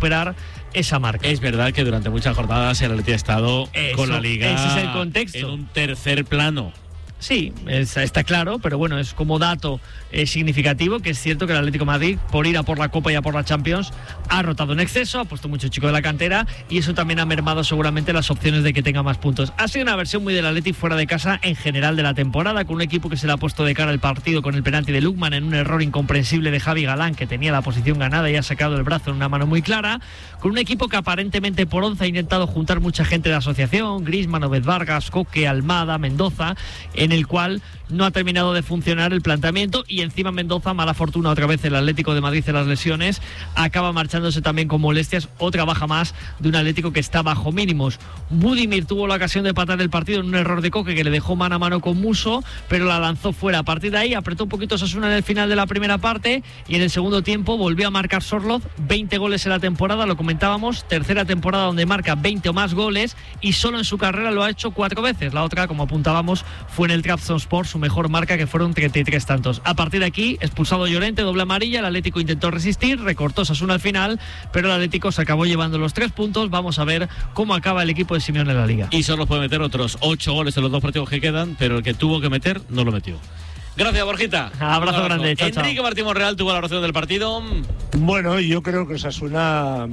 superar esa marca. Es verdad que durante muchas jornadas el Atleti ha estado con la Liga, ese es el contexto, en un tercer plano. Sí, está claro, pero bueno, es como dato significativo que es cierto que el Atlético de Madrid, por ir a por la Copa y a por la Champions, ha rotado en exceso, ha puesto mucho chico de la cantera y eso también ha mermado seguramente las opciones de que tenga más puntos. Ha sido una versión muy del Atleti fuera de casa en general de la temporada, con un equipo que se le ha puesto de cara al partido con el penalti de Lookman en un error incomprensible de Javi Galán, que tenía la posición ganada y ha sacado el brazo en una mano muy clara, con un equipo que aparentemente por 11 ha intentado juntar mucha gente de asociación, Griezmann, Obed Vargas, Coque, Almada, Mendoza, en el cual no ha terminado de funcionar el planteamiento y encima Mendoza, mala fortuna otra vez el Atlético de Madrid en las lesiones, acaba marchándose también con molestias, otra baja más de un Atlético que está bajo mínimos. Budimir tuvo la ocasión de empatar el partido en un error de Coque que le dejó mano a mano con Musso, pero la lanzó fuera. A partir de ahí apretó un poquito Osasuna en el final de la primera parte y en el segundo tiempo volvió a marcar Sorloz, 20 goles en la temporada, lo comentábamos, tercera temporada donde marca 20 o más goles y solo en su carrera lo ha hecho 4 veces. La otra, como apuntábamos, fue en el Trabzonspor, su mejor marca, que fueron 33 tantos. A partir de aquí, expulsado Llorente, doble amarilla, el Atlético intentó resistir, recortó Osasuna al final, pero el Atlético se acabó llevando los 3 puntos. Vamos a ver cómo acaba el equipo de Simeone en la Liga. Y solo puede meter otros 8 goles en los 2 partidos que quedan, pero el que tuvo que meter no lo metió. Gracias, Borjita. Abrazo grande. Chao, Enrique chao. Martín Monreal, tu valoración del partido. Bueno, yo creo que Osasuna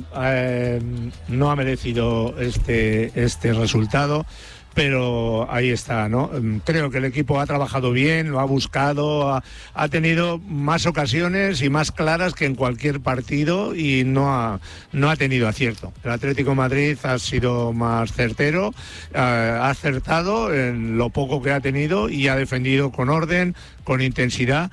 no ha merecido este resultado, pero ahí está, ¿no? Creo que el equipo ha trabajado bien, lo ha buscado, ha tenido más ocasiones y más claras que en cualquier partido y no ha tenido acierto. El Atlético de Madrid ha sido más certero, ha acertado en lo poco que ha tenido y ha defendido con orden, con intensidad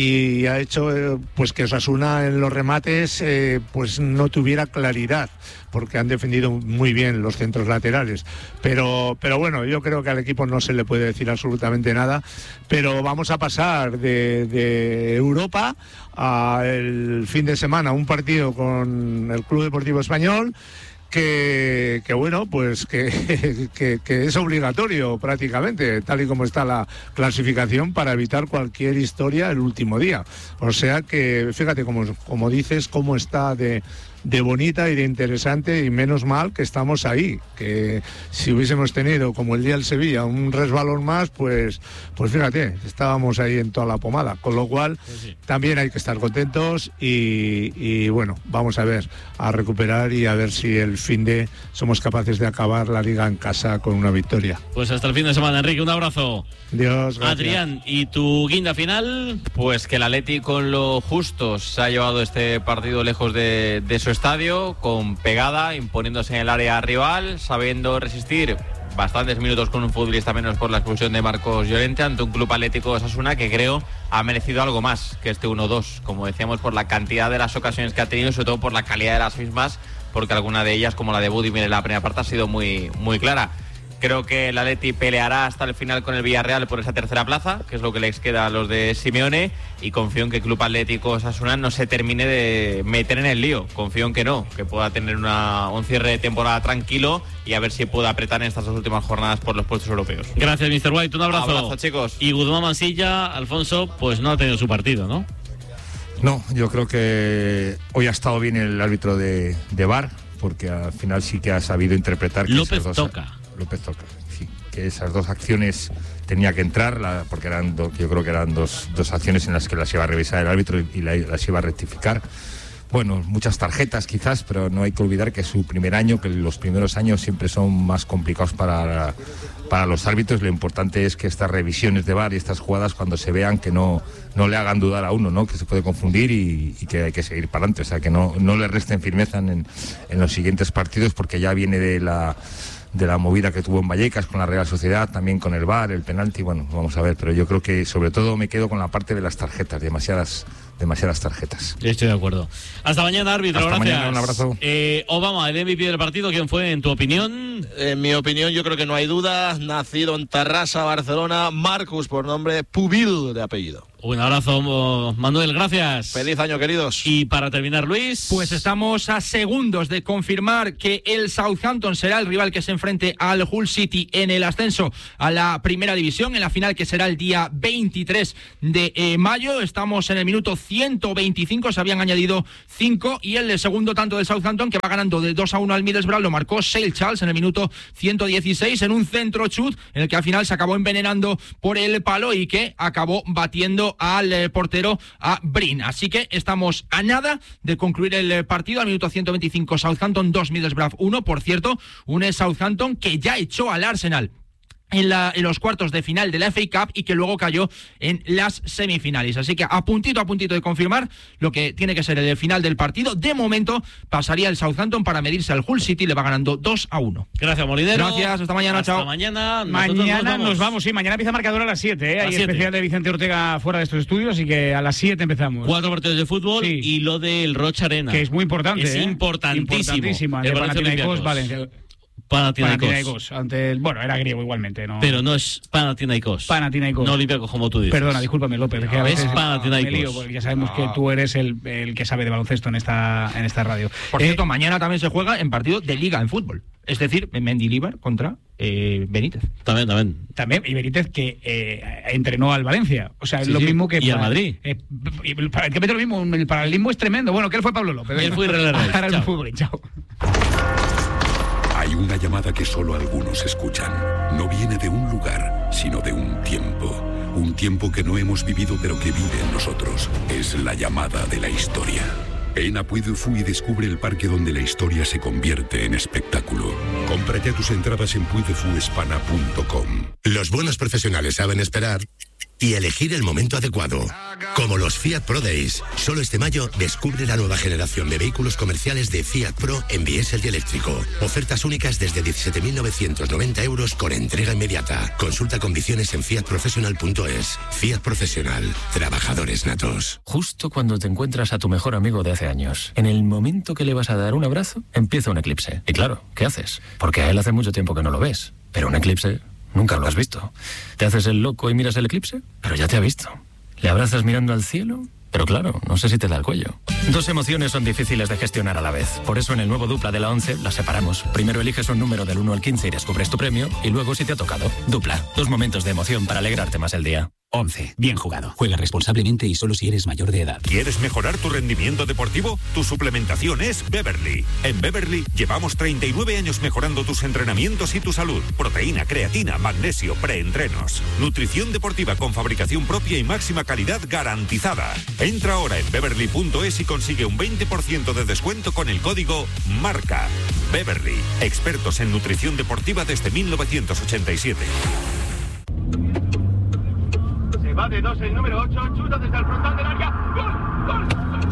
y ha hecho pues que Osasuna en los remates pues no tuviera claridad, porque han defendido muy bien los centros laterales. Pero bueno, yo creo que al equipo no se le puede decir absolutamente nada, pero vamos a pasar de Europa a el fin de semana, un partido con el Club Deportivo Español, que bueno, pues que es obligatorio prácticamente, tal y como está la clasificación, para evitar cualquier historia el último día. O sea que, fíjate, como dices, cómo está de bonita y de interesante, y menos mal que estamos ahí, que si hubiésemos tenido, como el día del Sevilla, un resbalón más, pues fíjate, estábamos ahí en toda la pomada, con lo cual también hay que estar contentos y bueno, vamos a ver, a recuperar y a ver si el fin de somos capaces de acabar la Liga en casa con una victoria. Pues hasta el fin de semana, Enrique, un abrazo. Dios, gracias. Adrián, ¿y tu guinda final? Pues que el Atleti con lo justo se ha llevado este partido lejos de su estadio, con pegada, imponiéndose en el área rival, sabiendo resistir bastantes minutos con un futbolista menos por la expulsión de Marcos Llorente ante un Club Atlético Osasuna que creo ha merecido algo más que este 1-2, como decíamos, por la cantidad de las ocasiones que ha tenido y sobre todo por la calidad de las mismas, porque alguna de ellas, como la de Budimir en la primera parte, ha sido muy, muy clara. Creo que el Atleti peleará hasta el final con el Villarreal por esa tercera plaza, que es lo que les queda a los de Simeone, y confío en que el Club Atlético Osasuna no se termine de meter en el lío. Confío en que no, que pueda tener un cierre de temporada tranquilo y a ver si puede apretar en estas 2 últimas jornadas por los puestos europeos. Gracias, Mr. White, un abrazo. Abrazo, chicos. Y Guzmán Mansilla, Alfonso, pues no ha tenido su partido, ¿no? No, yo creo que hoy ha estado bien el árbitro de VAR, porque al final sí que ha sabido interpretar que López Toca, sí, que esas 2 acciones tenía que entrar, porque yo creo que eran dos acciones en las que las iba a revisar el árbitro y las iba a rectificar. Bueno, muchas tarjetas quizás, pero no hay que olvidar que es su primer año, que los primeros años siempre son más complicados para los árbitros. Lo importante es que estas revisiones de VAR y estas jugadas, cuando se vean, que no le hagan dudar a uno, ¿no? Que se puede confundir y que hay que seguir para adelante. O sea, que no le resten firmeza en los siguientes partidos, porque ya viene de la movida que tuvo en Vallecas con la Real Sociedad, también con el VAR, el penalti. Bueno, vamos a ver, pero yo creo que sobre todo me quedo con la parte de las tarjetas, demasiadas tarjetas. Estoy de acuerdo. Hasta mañana, árbitro. Hasta gracias. mañana, un abrazo. Obama, el MVP del partido, ¿quién fue en tu opinión? En mi opinión, yo creo que no hay duda. Nacido en Tarrasa, Barcelona, Marcus por nombre, Pubil de apellido. Un abrazo, Manuel, gracias. Feliz año, queridos. Y para terminar, Luis. Pues estamos a segundos de confirmar que el Southampton será el rival que se enfrente al Hull City en el ascenso a la primera división, en la final que será el día 23 de mayo. Estamos en el minuto 125, se habían añadido 5 y el segundo tanto del Southampton, que va ganando de 2-1 al Middlesbrough, lo marcó Sale Charles en el minuto 116 en un centro chut en el que al final se acabó envenenando por el palo y que acabó batiendo al portero, a Brin. Así que estamos a nada de concluir el partido. Al minuto 125, Southampton 2, Middlesbrough 1. Por cierto, un Southampton que ya echó al Arsenal en los cuartos de final de la FA Cup y que luego cayó en las semifinales. Así que a puntito de confirmar lo que tiene que ser el final del partido. De momento pasaría el Southampton para medirse al Hull City, le va ganando 2-1. Gracias, Molinero. Gracias, hasta mañana, chao. Mañana. Mañana nos vamos, sí, mañana empieza marcador a las 7, Hay especial de Vicente Ortega fuera de estos estudios, así que a las 7 empezamos. 4 partidos de fútbol y lo del Rocha Arena. Que es muy importante, Es importantísimo. El Panathinaikos, Valencia. Panathinaikos. Era griego igualmente, ¿no? Pero no es Panathinaikos. No Olympiacos, como tú dices. Perdona, discúlpame, López. Que a veces es Panathinaikos. Me lío, porque ya sabemos que tú eres el que sabe de baloncesto en esta radio. Por cierto, mañana también se juega en partido de Liga en fútbol. Es decir, Mendilibar contra Benítez. También. Y Benítez que entrenó al Valencia. O sea, es lo mismo que... Y al Madrid. Para el que mete lo mismo, el paralelismo es tremendo. Bueno, que él fue Pablo López. Y él fue Irreler. Ahora el fútbol, chao. Hay una llamada que solo algunos escuchan. No viene de un lugar, sino de un tiempo. Un tiempo que no hemos vivido, pero que vive en nosotros. Es la llamada de la historia. Ven a Puy du Fou y descubre el parque donde la historia se convierte en espectáculo. Cómprate tus entradas en puydefuespana.com. Los buenos profesionales saben esperar y elegir el momento adecuado. Como los Fiat Pro Days. Solo este mayo descubre la nueva generación de vehículos comerciales de Fiat Pro en diésel y eléctrico. Ofertas únicas desde 17.990 euros con entrega inmediata. Consulta condiciones en fiatprofessional.es. Fiat Profesional. Trabajadores natos. Justo cuando te encuentras a tu mejor amigo de hace años, en el momento que le vas a dar un abrazo, empieza un eclipse. Y claro, ¿qué haces? Porque a él hace mucho tiempo que no lo ves. Pero un eclipse... nunca lo has visto. ¿Te haces el loco y miras el eclipse? Pero ya te ha visto. ¿Le abrazas mirando al cielo? Pero claro, no sé si te da el cuello. Dos emociones son difíciles de gestionar a la vez. Por eso en el nuevo Dupla de la 11 las separamos. Primero eliges un número del 1 al 15 y descubres tu premio. Y luego si te ha tocado. Dupla. 2 momentos de emoción para alegrarte más el día. 11. Bien jugado. Juega responsablemente y solo si eres mayor de edad. ¿Quieres mejorar tu rendimiento deportivo? Tu suplementación es Beverly. En Beverly llevamos 39 años mejorando tus entrenamientos y tu salud. Proteína, creatina, magnesio, preentrenos. Nutrición deportiva con fabricación propia y máxima calidad garantizada. Entra ahora en beverly.es y consigue un 20% de descuento con el código MARCA. Beverly, expertos en nutrición deportiva desde 1987. Va de 2 el número 8, chuta desde el frontal del área. ¡Gol! ¡Gol!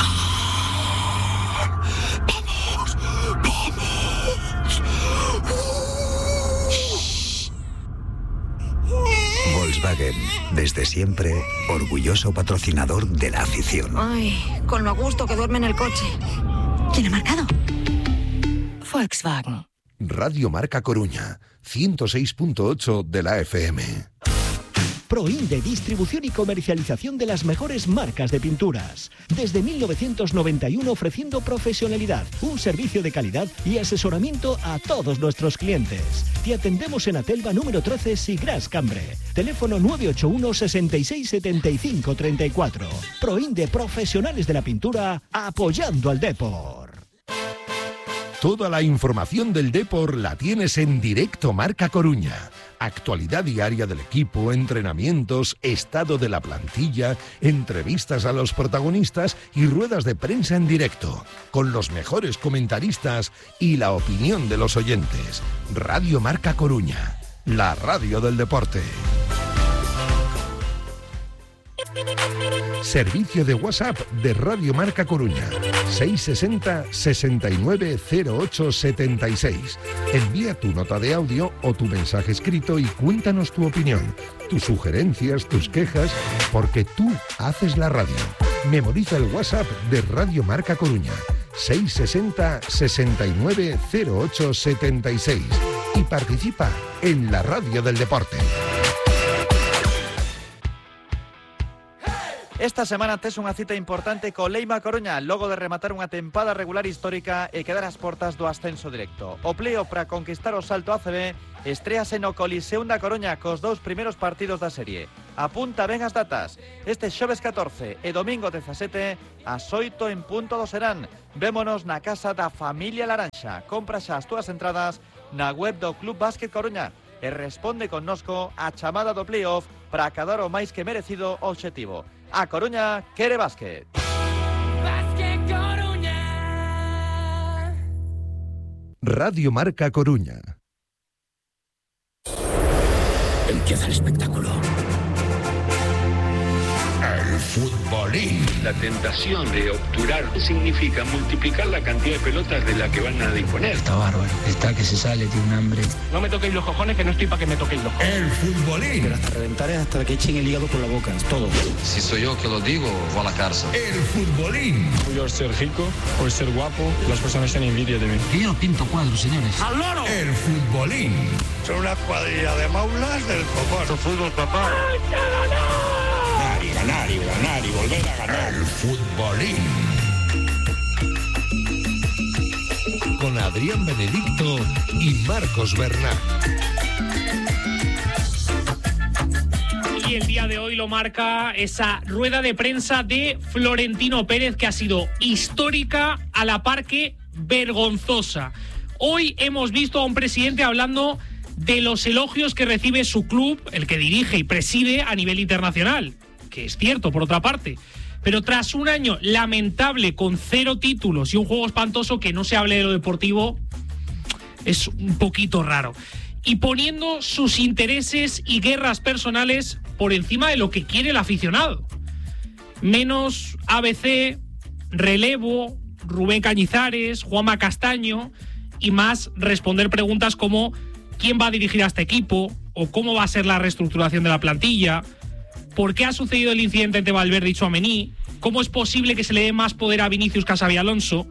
Volkswagen, desde siempre, orgulloso patrocinador de la afición. Ay, con lo a gusto que duerme en el coche. ¿Quién ha marcado? Volkswagen. Radio Marca Coruña, 106.8 de la FM. Proinde, distribución y comercialización de las mejores marcas de pinturas. Desde 1991 ofreciendo profesionalidad, un servicio de calidad y asesoramiento a todos nuestros clientes. Te atendemos en Atelva número 13, Sigras Cambre. Teléfono 981 66 75 34. Proinde, profesionales de la pintura, apoyando al Depor. Toda la información del Depor la tienes en Directo Marca Coruña. Actualidad diaria del equipo, entrenamientos, estado de la plantilla, entrevistas a los protagonistas y ruedas de prensa en directo, con los mejores comentaristas y la opinión de los oyentes. Radio Marca Coruña, la radio del deporte. Servicio de WhatsApp de Radio Marca Coruña. 660 69 08 76. Envía tu nota de audio o tu mensaje escrito y cuéntanos tu opinión, tus sugerencias, tus quejas, porque tú haces la radio. Memoriza el WhatsApp de Radio Marca Coruña. 660 69 08 76. Y participa en la radio del deporte. Esta semana tes unha cita importante co Leima Coruña, logo de rematar unha tempada regular histórica e quedar ás portas do ascenso directo. O pleo para conquistar o salto ACB estréase no Coliseo da Coruña cos 2 primeiros partidos da serie. Apunta ben as datas. Este xoves 14 e domingo 17 ás 8 en punto do Serán. Vémonos na casa da familia Laranxa. Compra xa as túas entradas na web do Club Básquet Coruña e responde connosco a chamada do playoff para acadar o máis que merecido obxectivo. A Coruña quere básquet. Básquet Coruña. Radio Marca Coruña. Empieza el espectáculo. El futbolín. La tentación de obturar significa multiplicar la cantidad de pelotas de la que van a disponer. Está bárbaro, está que se sale, tiene un hambre. No me toquéis los cojones, que no estoy para que me toquéis los cojones. El futbolín. Pero hasta reventar es hasta que echen el hígado por la boca, es todo. Si soy yo que lo digo, voy a la cárcel. El futbolín. Por ser rico, por ser guapo, las personas tienen envidia de mí. Que yo no pinto cuadros, señores. ¡Al loro! El futbolín. Son una cuadrilla de maulas del copón. Su fútbol, papá. Ganar y volver a ganar. El futbolín. Con Adrián Benedicto y Marcos Bernat. Y el día de hoy lo marca esa rueda de prensa de Florentino Pérez, que ha sido histórica a la par que vergonzosa. Hoy hemos visto a un presidente hablando de los elogios que recibe su club, el que dirige y preside a nivel internacional, que es cierto por otra parte, pero tras un año lamentable con 0 títulos y un juego espantoso, que no se hable de lo deportivo es un poquito raro, y poniendo sus intereses y guerras personales por encima de lo que quiere el aficionado. Menos ABC, relevo, Rubén Cañizares, Juanma Castaño, y más responder preguntas como ¿quién va a dirigir a este equipo? ¿O cómo va a ser la reestructuración de la plantilla? ¿Por qué ha sucedido el incidente entre Valverde y Tchouaméni? ¿Cómo es posible que se le dé más poder a Vinicius que a Xabi Alonso?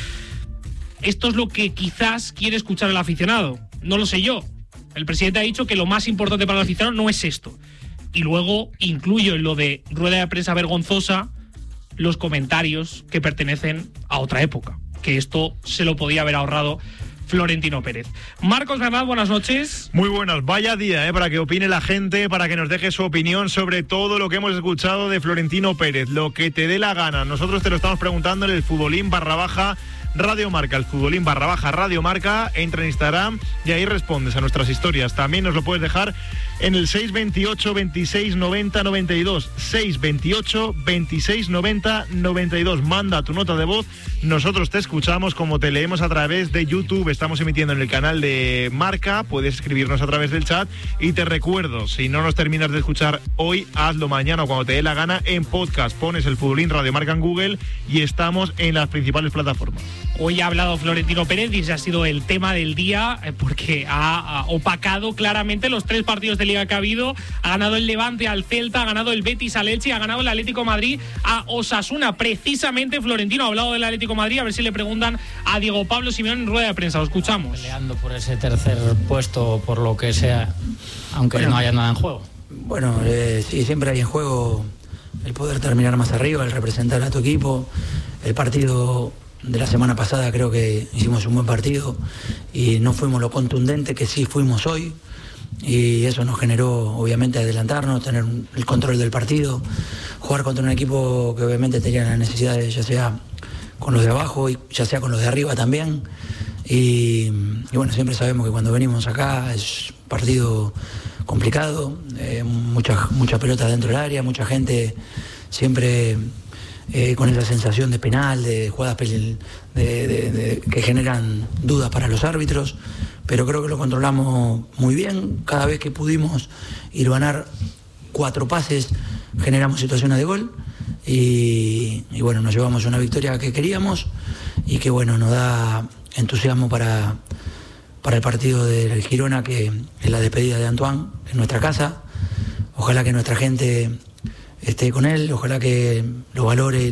Esto es lo que quizás quiere escuchar el aficionado. No lo sé yo. El presidente ha dicho que lo más importante para el aficionado no es esto. Y luego incluyo en lo de rueda de prensa vergonzosa los comentarios que pertenecen a otra época. Que esto se lo podía haber ahorrado Florentino Pérez. Marcos Bernat, buenas noches. Muy buenas, vaya día, para que opine la gente, para que nos deje su opinión sobre todo lo que hemos escuchado de Florentino Pérez, lo que te dé la gana. Nosotros te lo estamos preguntando en el futbolín /Radio Marca, el futbolín /Radio Marca. Entra en Instagram y ahí respondes a nuestras historias. También nos lo puedes dejar en el 628 26 90 92, 628 26 90 92. Manda tu nota de voz, nosotros te escuchamos, como te leemos a través de YouTube. Estamos emitiendo en el canal de Marca, puedes escribirnos a través del chat. Y te recuerdo, si no nos terminas de escuchar hoy, hazlo mañana o cuando te dé la gana en podcast. Pones el futbolín Radio Marca en Google y estamos en las principales plataformas. Hoy ha hablado Florentino Pérez y ese ha sido el tema del día, porque ha opacado claramente los 3 partidos de Liga que ha habido. Ha ganado el Levante al Celta, ha ganado el Betis al Elche, ha ganado el Atlético de Madrid a Osasuna. Precisamente Florentino ha hablado del Atlético de Madrid, a ver si le preguntan a Diego Pablo Simeone en rueda de prensa. Lo escuchamos. Peleando por ese tercer puesto, por lo que sea, aunque no haya nada en juego. Bueno, sí, siempre hay en juego el poder terminar más arriba, el representar a tu equipo. El partido de la semana pasada creo que hicimos un buen partido y no fuimos lo contundente que sí fuimos hoy, y eso nos generó obviamente adelantarnos, tener el control del partido, jugar contra un equipo que obviamente tenía las necesidades, ya sea con los de abajo y ya sea con los de arriba también, y bueno, siempre sabemos que cuando venimos acá es un partido complicado, mucha pelota dentro del área, mucha gente siempre con esa sensación de penal, de jugadas que generan dudas para los árbitros, pero creo que lo controlamos muy bien. Cada vez que pudimos ir a ganar 4 pases, generamos situaciones de gol y bueno, nos llevamos una victoria que queríamos y que bueno, nos da entusiasmo para el partido del Girona, que es la despedida de Antoine en nuestra casa. Ojalá que nuestra gente esté con él, ojalá que lo valore,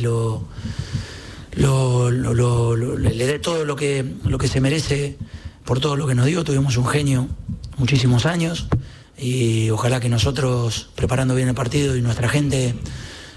le dé todo lo que se merece por todo lo que nos dio. Tuvimos un genio muchísimos años y ojalá que nosotros, preparando bien el partido y nuestra gente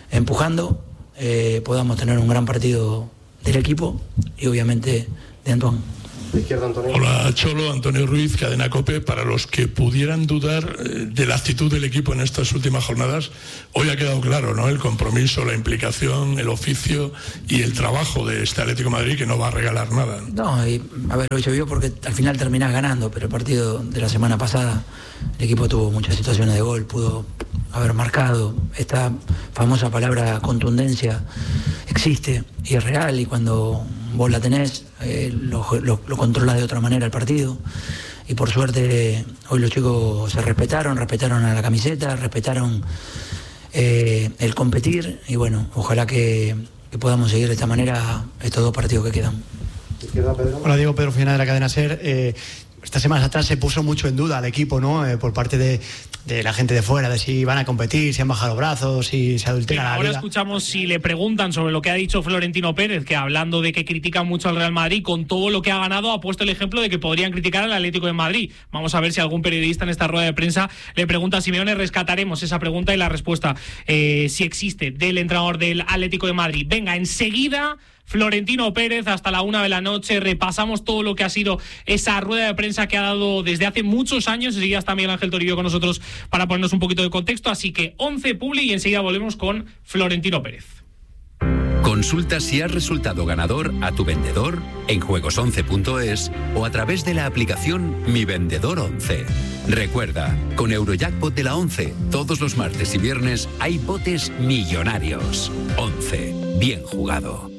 empujando, podamos tener un gran partido del equipo y obviamente de Antoine. Hola Cholo, Antonio Ruiz, Cadena COPE. Para los que pudieran dudar de la actitud del equipo en estas últimas jornadas, hoy ha quedado claro, ¿no? El compromiso, la implicación, el oficio y el trabajo de este Atlético de Madrid, que no va a regalar nada. No, y a ver, hoy llovió porque al final terminás ganando, pero el partido de la semana pasada el equipo tuvo muchas situaciones de gol, pudo haber marcado. Esta famosa palabra contundencia existe y es real, y cuando vos la tenés, lo controlás de otra manera el partido, y por suerte hoy los chicos se respetaron a la camiseta, respetaron el competir, y bueno, ojalá que podamos seguir de esta manera estos 2 partidos que quedan. Hola Diego, Pedro Final de la cadena SER. Estas semanas atrás se puso mucho en duda al equipo, ¿no? Por parte de la gente de fuera, de si van a competir, si han bajado los brazos, si se adultera la liga. Ahora escuchamos si le preguntan sobre lo que ha dicho Florentino Pérez, que hablando de que critican mucho al Real Madrid, con todo lo que ha ganado, ha puesto el ejemplo de que podrían criticar al Atlético de Madrid. Vamos a ver si algún periodista en esta rueda de prensa le pregunta a Simeone. Rescataremos esa pregunta y la respuesta, si existe, del entrenador del Atlético de Madrid. Venga, enseguida Florentino Pérez hasta la 1 de la noche. Repasamos todo lo que ha sido esa rueda de prensa que ha dado desde hace muchos años. Enseguida está Miguel Ángel Torillo con nosotros para ponernos un poquito de contexto. Así que 11 Publi y enseguida volvemos con Florentino Pérez. Consulta si has resultado ganador a tu vendedor en juegos11.es o a través de la aplicación Mi Vendedor 11. Recuerda, con Eurojackpot de la 11, todos los martes y viernes hay botes millonarios. 11. Bien jugado.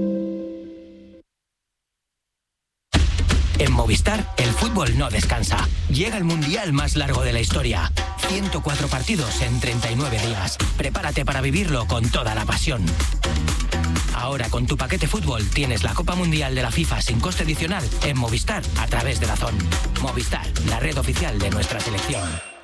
En Movistar, el fútbol no descansa. Llega el mundial más largo de la historia. 104 partidos en 39 días. Prepárate para vivirlo con toda la pasión. Ahora con tu paquete fútbol tienes la Copa Mundial de la FIFA sin coste adicional en Movistar a través de DAZN. Movistar, la red oficial de nuestra selección.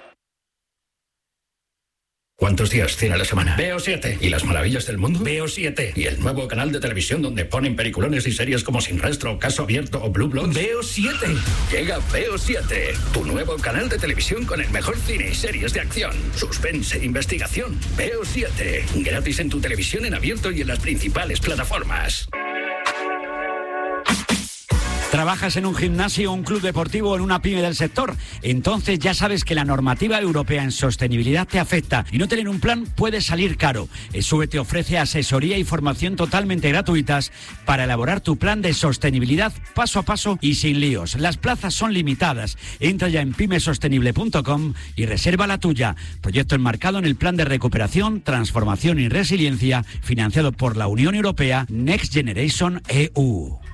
¿Cuántos días tiene la semana? Veo 7. ¿Y las maravillas del mundo? Veo 7. ¿Y el nuevo canal de televisión donde ponen peliculones y series como Sin Rastro, Caso Abierto o Blue Bloods? Veo 7. Llega Veo 7, tu nuevo canal de televisión con el mejor cine y series de acción, suspense, investigación. Veo 7. Gratis en tu televisión en abierto y en las principales plataformas. ¿Trabajas en un gimnasio, un club deportivo o en una pyme del sector? Entonces ya sabes que la normativa europea en sostenibilidad te afecta y no tener un plan puede salir caro. ESUE te ofrece asesoría y formación totalmente gratuitas para elaborar tu plan de sostenibilidad paso a paso y sin líos. Las plazas son limitadas. Entra ya en pymesostenible.com y reserva la tuya. Proyecto enmarcado en el Plan de Recuperación, Transformación y Resiliencia financiado por la Unión Europea Next Generation EU.